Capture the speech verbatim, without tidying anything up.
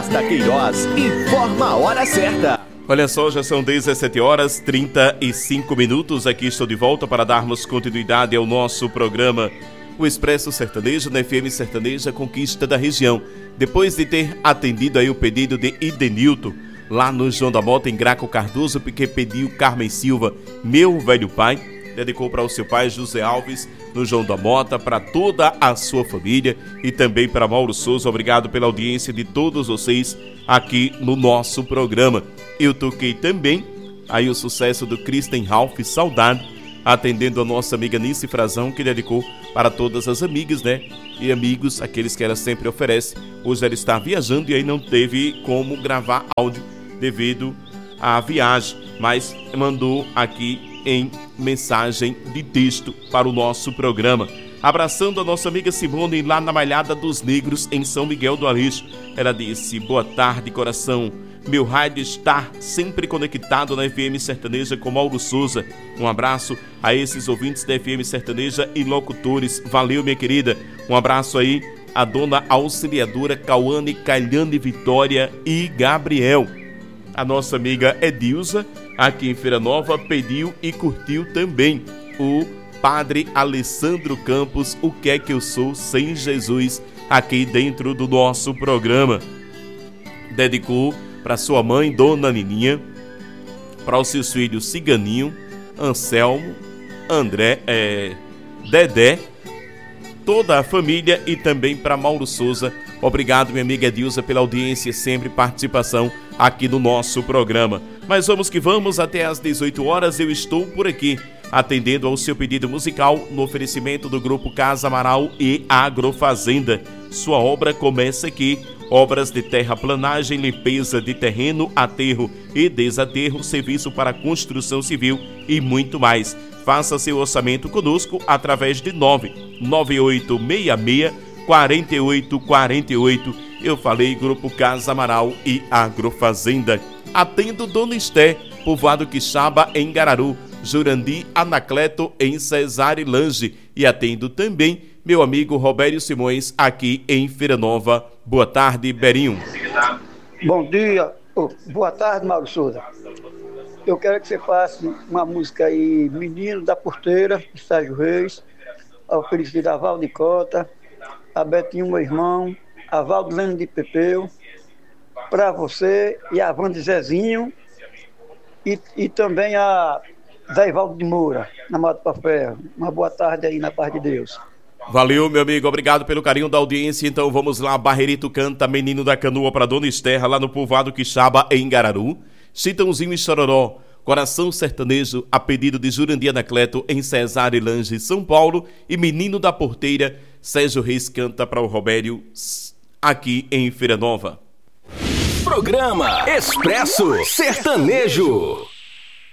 Costa Queiroz informa a hora certa. Olha só, já são dezessete horas e trinta e cinco minutos. Aqui estou de volta para darmos continuidade ao nosso programa O Expresso Sertanejo na F M Sertaneja Conquista da Região. Depois de ter atendido aí o pedido de Idenilton, lá no João da Mota, em Graco Cardoso, porque pediu Carmen Silva, Meu Velho Pai, dedicou para o seu pai José Alves, no João da Mota, para toda a sua família e também para Mauro Souza. Obrigado pela audiência de todos vocês aqui no nosso programa. Eu toquei também aí o sucesso do Kristen Ralph, Saudade, atendendo a nossa amiga Nice Frazão, que dedicou para todas as amigas, né? E amigos, aqueles que ela sempre oferece. Hoje ela está viajando e aí não teve como gravar áudio devido à viagem, mas mandou aqui em mensagem de texto para o nosso programa. Abraçando a nossa amiga Simone lá na Malhada dos Negros, em São Miguel do Aleixo. Ela disse: boa tarde, coração. Meu rádio está sempre conectado na F M Sertaneja com Mauro Souza. Um abraço a esses ouvintes da F M Sertaneja e locutores. Valeu, minha querida. Um abraço aí a dona auxiliadora Cauane, Calhane, Vitória e Gabriel. A nossa amiga Edilza, aqui em Feira Nova, pediu e curtiu também o Padre Alessandro Campos, O Que É Que Eu Sou Sem Jesus, aqui dentro do nosso programa. Dedicou para sua mãe, Dona Nininha, para os seus filhos Ciganinho, Anselmo, André, é, Dedé, toda a família e também para Mauro Souza. Obrigado, minha amiga Edilza, pela audiência e sempre participação aqui no nosso programa. Mas vamos que vamos, até às dezoito horas eu estou por aqui, atendendo ao seu pedido musical no oferecimento do Grupo Casa Amaral e Agrofazenda. Sua obra começa aqui. Obras de terraplanagem, limpeza de terreno, aterro e desaterro, serviço para construção civil e muito mais. Faça seu orçamento conosco através de nove nove oito seis seis, quatro oito quatro oito. Eu falei Grupo Casa Amaral e Agrofazenda. Atendo Dona Esté, Povoado Quixaba, em Gararu, Jurandi Anacleto, em Cesarelange. E atendo também meu amigo Robério Simões, aqui em Feira Nova. Boa tarde, Berinho. Bom dia, oh, boa tarde, Mauro Souza. Eu quero que você faça uma música aí, Menino da Porteira, de Sérgio Reis, ao Felicidade Valde Cota, a Betinho, meu irmão, a Valdilene de Pepeu, para você e a Wanda Zezinho, e, e também a Zé Ivaldo de Moura, na Mato para Ferro. Uma boa tarde aí, na paz de Deus. Valeu, meu amigo, obrigado pelo carinho da audiência. Então vamos lá, Barreirito canta Menino da Canoa para Dona Esterra, lá no Povoado Quixaba, em Gararu. Chitãozinho e Chororó, Coração Sertanejo, a pedido de Jurandi Anacleto, em Cesarelange, São Paulo. E Menino da Porteira, Sérgio Reis canta para o Robério, aqui em Feira Nova. Programa Expresso Sertanejo.